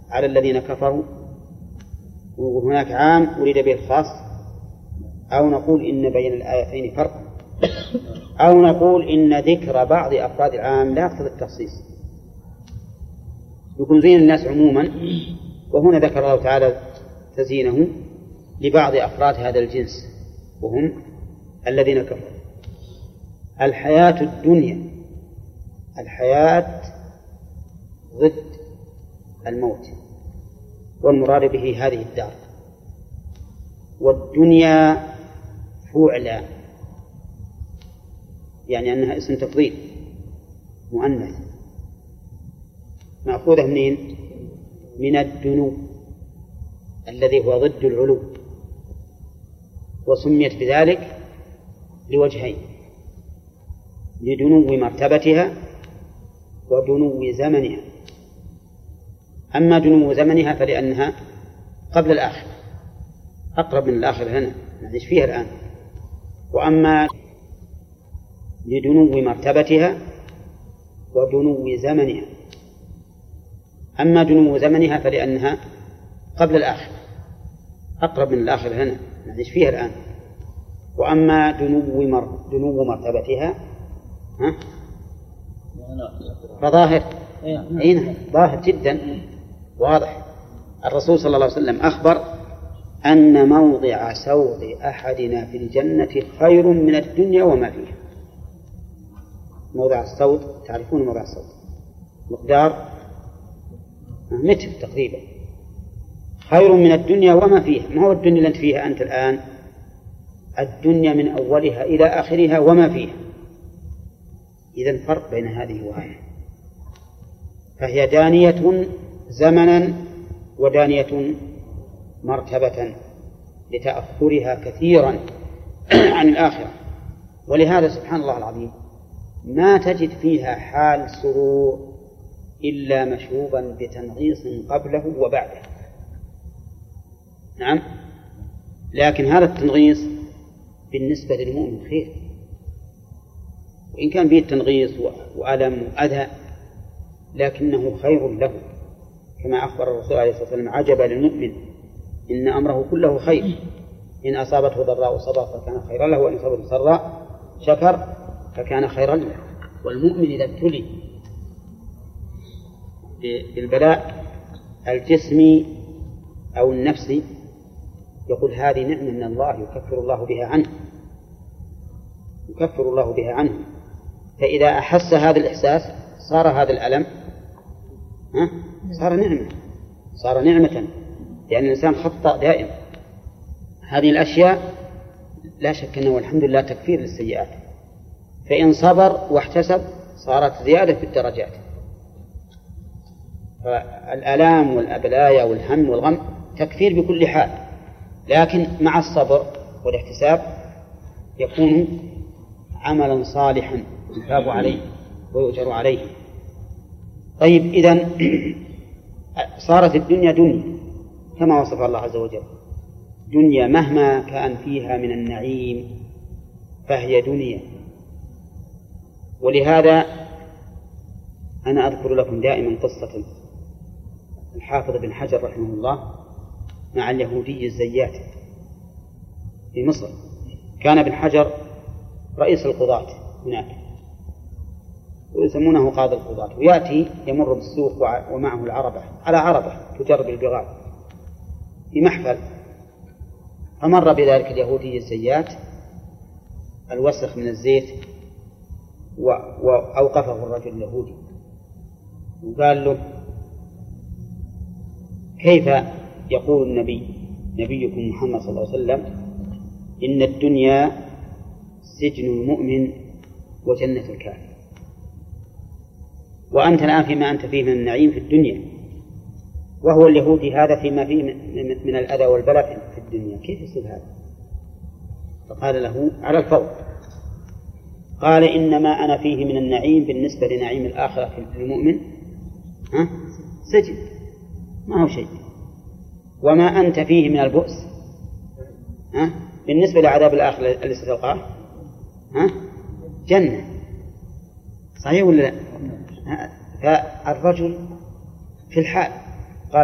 على الذين كفروا، وهناك عام أريد به الخاص، أو نقول إن بين الآيتين فرق، أو نقول إن ذكر بعض أفراد العام لا يقتضي التخصيص، يكون زين الناس عموما، وهنا ذكر الله تعالى تزيينه لبعض أفراد هذا الجنس وهم الذين كفروا. الحياة الدنيا، الحياة ضد الموت، والمراد به هذه الدار، والدنيا فعلا يعني أنها اسم تفضيل مؤنث مأخوذة منين؟ من الدنو الذي هو ضد العلو، وسميت بذلك لوجهين: لدنو مرتبتها ودنو زمنها. أما دنو زمنها فلأنها قبل الآخرة، أقرب من الآخرة هنا نعيش فيها الآن. وأما لدنو مرتبتها ودنو زمنها، أما دنو زمنها فلأنها قبل الآخرة، أقرب من الآخرة هنا نعيش فيها الآن. وأما دنو مرتبتها فظاهر، ظاهر جدا واضح. الرسول صلى الله عليه وسلم أخبر أن موضع سوط أحدنا في الجنة خير من الدنيا وما فيها. موضع السوط، تعرفون موضع السوط؟ مقدار متر تقريبا، خير من الدنيا وما فيها. ما هو الدنيا اللي أنت فيها أنت الآن؟ الدنيا من أولها إلى آخرها وما فيها. إذن فرق بين هذه وهذه، فهي دانية زمنا ودانية مرتبة لتأخرها كثيرا عن الآخرة. ولهذا سبحان الله العظيم ما تجد فيها حال سرور إلا مشوبا بتنغيص قبله وبعده. نعم، لكن هذا التنغيص بالنسبة للمؤمن خير، وإن كان به التنغيص وألم وأذى لكنه خير له، كما أخبر الرسول عليه الصلاة والسلام: عجبا للمؤمن إن أمره كله خير، إن أصابته ضراء صبر فكان خيرا له، وإن أصابته سراء شكر فكان خيرا له. والمؤمن إذا ابتلي بالبلاء الجسمي أو النفسي يقول هذه نعمة من الله يكفر الله بها عنه، يكفر الله بها عنه. فإذا أحس هذا الإحساس صار هذا الألم صار نعمة، صار نعمة، يعني الإنسان خطأ دائم. هذه الأشياء لا شك أنه والحمد لله تكفير للسيئات، فإن صبر واحتسب صارت زيادة في الدرجات. فالآلام والأبلايا والهم والغم تكفير بكل حال، لكن مع الصبر والاحتساب يكون عملا صالحا يثاب عليه ويؤجر عليه. طيب، إذن صارت الدنيا دنيا كما وصف الله عز وجل، دنيا مهما كان فيها من النعيم فهي دنيا. ولهذا أنا أذكر لكم دائما قصة الحافظ بن حجر رحمه الله مع اليهودي الزيات في مصر. كان ابن حجر رئيس القضاة هناك، ويسمونه قاضي القضاة، ويأتي يمر بالسوق ومعه العربة، على عربة تجرب البغال في محفل، فمر بذلك اليهودي الزيات الوسخ من الزيت، وأوقفه الرجل اليهودي وقال له: كيف يقول نبيكم محمد صلى الله عليه وسلم إن الدنيا سجن المؤمن وجنة الكافر، وأنت الآن فيما أنت فيه من النعيم في الدنيا، وهو اليهودي هذا فيما فيه من الأذى والبلاء في الدنيا، كيف يصير هذا؟ فقال له على الفور، قال: إنما أنا فيه من النعيم بالنسبة لنعيم الآخرة في المؤمن سجن، ما هو شيء، وما أنت فيه من البؤس بالنسبة لعذاب الآخرة الذي ستلقاه جنة. صحيح ولا لا؟ فالرجل في الحال